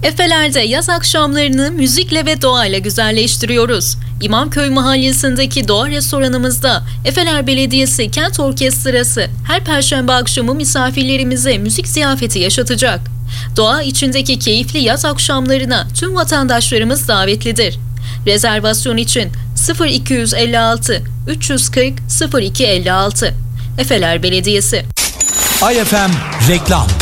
Efeler'de yaz akşamlarını müzikle ve doğayla güzelleştiriyoruz. İmamköy Mahallesi'ndeki doğa restoranımızda Efeler Belediyesi Kent Orkestrası her perşembe akşamı misafirlerimize müzik ziyafeti yaşatacak. Doğa içindeki keyifli yaz akşamlarına tüm vatandaşlarımız davetlidir. Rezervasyon için 0256 340 0256. Efeler Belediyesi. AYFM reklam.